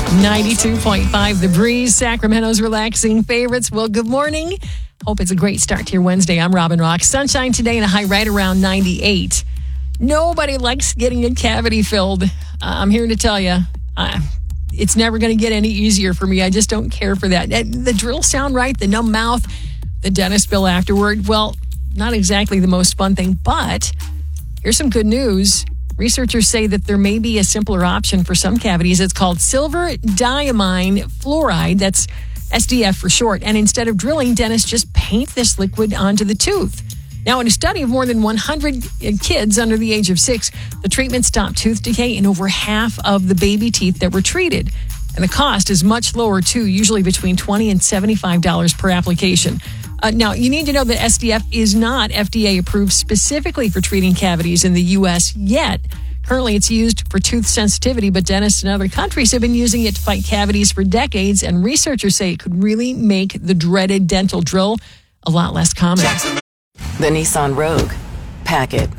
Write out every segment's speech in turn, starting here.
92.5 The Breeze, Sacramento's relaxing favorites. Well, good morning. Hope it's a great start to your Wednesday. I'm Robin Rock. Sunshine today and a high right around 98. Nobody likes getting a cavity filled. I'm here to tell you, it's never going to get any easier for me. I just don't care for that. The drill sound right, the numb mouth, the dentist bill afterward. Well, not exactly the most fun thing, but here's some good news. Researchers say that there may be a simpler option for some cavities. It's called silver diamine fluoride. That's SDF for short. And instead of drilling, dentists just paint this liquid onto the tooth. Now, in a study of more than 100 kids under the age of 6, the treatment stopped tooth decay in over half of the baby teeth that were treated. And the cost is much lower, too, usually between $20 and $75 per application. Now, you need to know that SDF is not FDA approved specifically for treating cavities in the U.S. yet. Currently, it's used for tooth sensitivity, but dentists in other countries have been using it to fight cavities for decades, and researchers say it could really make the dreaded dental drill a lot less common. The Nissan Rogue. Pack it.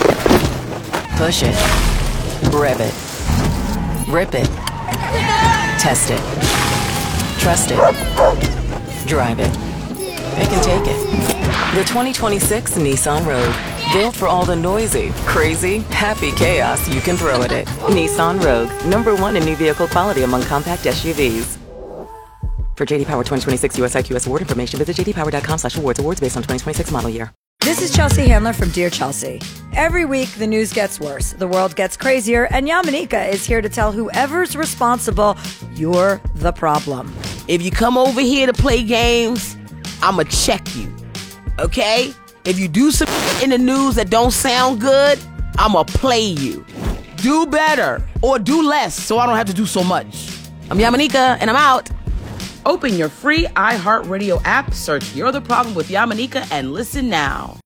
Push it. Rev it. Rip it. Test it. Trust it. Drive it. It can take it. The 2026 Nissan Rogue. Built for all the noisy, crazy, happy chaos you can throw at it. Nissan Rogue. #1 in new vehicle quality among compact SUVs. For JD Power 2026 US IQS award information, visit jdpower.com/awards. Awards based on 2026 model year. This is Chelsea Handler from Dear Chelsea. Every week, the news gets worse, the world gets crazier, and Yamanika is here to tell whoever's responsible, you're the problem. If you come over here to play games, I'ma check you, okay? If you do some in the news that don't sound good, I'ma play you. Do better or do less so I don't have to do so much. I'm Yamanika, and I'm out. Open your free iHeartRadio app, search You're the Problem with Yamanika, and listen now.